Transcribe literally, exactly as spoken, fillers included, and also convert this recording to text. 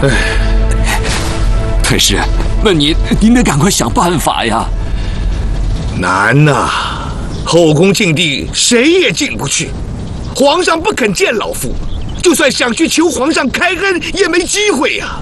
哎， 太师，那您您得赶快想办法呀！ 难呐、啊，后宫禁地，谁也进不去。皇上不肯见老夫，就算想去求皇上开恩，也没机会呀、啊。